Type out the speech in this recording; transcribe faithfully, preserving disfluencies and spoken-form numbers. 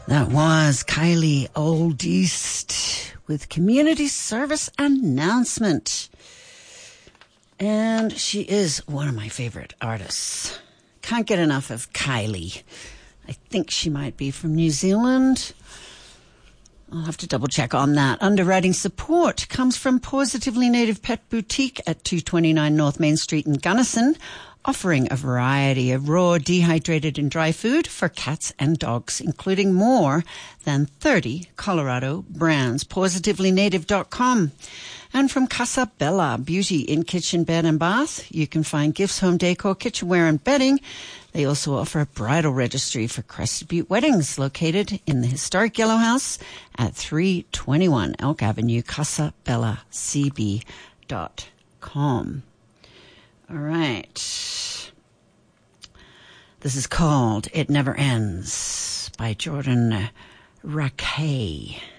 That was Kylie Old East with community service announcement. And she is one of my favorite artists. Can't get enough of Kylie. I think she might be from New Zealand. I'll have to double check on that. Underwriting support comes from Positively Native Pet Boutique at two twenty-nine North Main Street in Gunnison, offering a variety of raw, dehydrated and dry food for cats and dogs, including more than thirty Colorado brands. positively native dot com. And from Casa Bella, beauty in kitchen, bed and bath. You can find gifts, home decor, kitchenware and bedding. They also offer a bridal registry for Crested Butte weddings, located in the historic Yellow House at three twenty-one Elk Avenue, casa bella c b dot com. All right. This is called It Never Ends by Jordan Rakei.